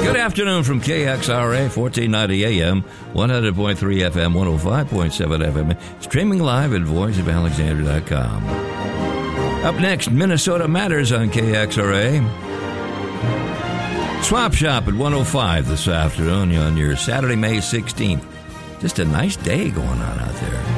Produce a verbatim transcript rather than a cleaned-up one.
Good afternoon from K X R A, fourteen ninety A M, one hundred point three F M, one oh five point seven F M, streaming live at voice of alexander dot com. Up next, Minnesota Matters on K X R A. Swap Shop at one oh five this afternoon on your Saturday, May sixteenth. Just a nice day going on out there.